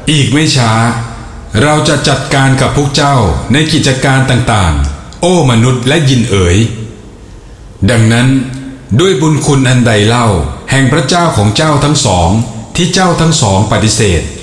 อีกไม่ช้าเราจะจัดการกับพวกเจ้าในกิจการต่างๆโอ้มนุษย์และยินเอ๋ยดังนั้นด้วยบุญคุณอันใดเล่าแห่งพระเจ้าของเจ้าทั้งสองที่เจ้าทั้งสองปฏิเสธ